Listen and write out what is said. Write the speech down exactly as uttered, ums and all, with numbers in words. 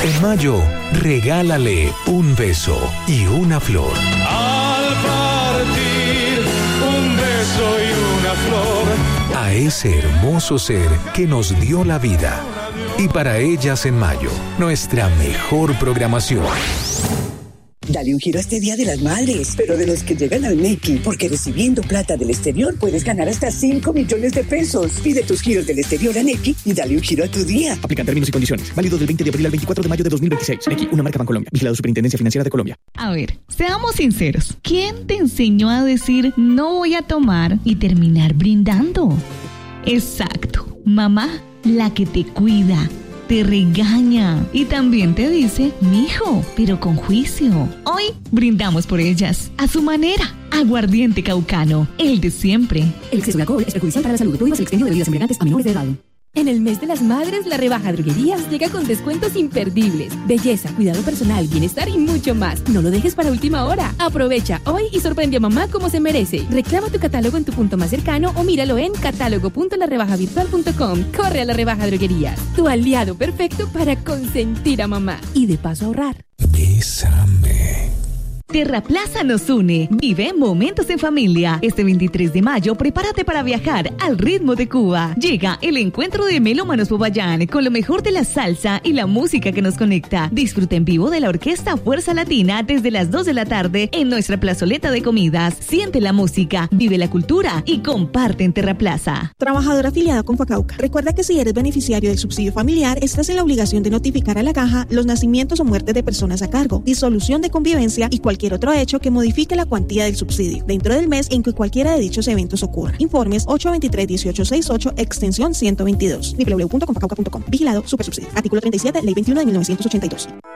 En mayo, regálale un beso y una flor. Al partir, un beso y una flor. A ese hermoso ser que nos dio la vida. Y para ellas en mayo, nuestra mejor programación. Dale un giro a este Día de las Madres, pero de los que llegan al Nequi, porque recibiendo plata del exterior puedes ganar hasta cinco millones de pesos. Pide tus giros del exterior a Nequi y dale un giro a tu día. Aplican términos y condiciones. Válido del veinte de abril al veinticuatro de mayo de dos mil veintiséis. Nequi, una marca Bancolombia. Vigilado Superintendencia Financiera de Colombia. A ver, seamos sinceros. ¿Quién te enseñó a decir no voy a tomar y terminar brindando? Exacto, mamá, la que te cuida, te regaña y también te dice, mijo, pero con juicio. Hoy brindamos por ellas, a su manera. Aguardiente Caucano, el de siempre. El exceso de alcohol es perjudicial para la salud. Prohíbas el expendio de bebidas embriagantes a menores de edad. En el mes de las madres, la rebaja Droguerías llega con descuentos imperdibles. Belleza, cuidado personal, bienestar y mucho más. No lo dejes para última hora. Aprovecha hoy y sorprende a mamá como se merece. Reclama tu catálogo en tu punto más cercano o míralo en catálogo punto la rebaja virtual punto com. Corre a la rebaja Droguerías, tu aliado perfecto para consentir a mamá y de paso ahorrar. Bésame. Terraplaza nos une. Vive momentos en familia. Este veintitrés de mayo, prepárate para viajar al ritmo de Cuba. Llega el encuentro de Melómanos Popayán con lo mejor de la salsa y la música que nos conecta. Disfruta en vivo de la Orquesta Fuerza Latina desde las dos de la tarde en nuestra plazoleta de comidas. Siente la música, vive la cultura y comparte en Terraplaza. Trabajador afiliado con Facauca. Recuerda que si eres beneficiario del subsidio familiar, estás en la obligación de notificar a la caja los nacimientos o muertes de personas a cargo, disolución de convivencia y cualquier otro hecho que modifique la cuantía del subsidio dentro del mes en que cualquiera de dichos eventos ocurra. Informes ocho veintitrés dieciocho sesenta y ocho, extensión ciento veintidós. doble u doble u doble u punto confacauca punto com. Vigilado Supersubsidio. Artículo treinta y siete, Ley veintiuno de mil novecientos ochenta y dos.